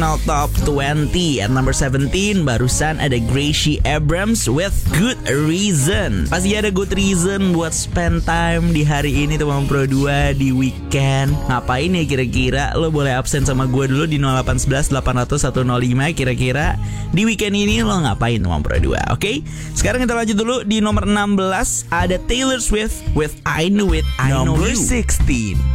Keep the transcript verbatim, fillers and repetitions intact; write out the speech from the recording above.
Top twenty at number seventeen, barusan ada Gracie Abrams with Good Reason. Pasti ada good reason buat spend time di hari ini teman Pro dua di weekend. Ngapain ya kira-kira? Lo boleh absen sama gue dulu di nol delapan satu satu delapan nol nol satu nol lima. Kira-kira di weekend ini lo ngapain teman Pro dua? Oke, okay? Sekarang kita lanjut dulu di nomor enam belas, ada Taylor Swift with I Knew It, I Know You. Number sixteen.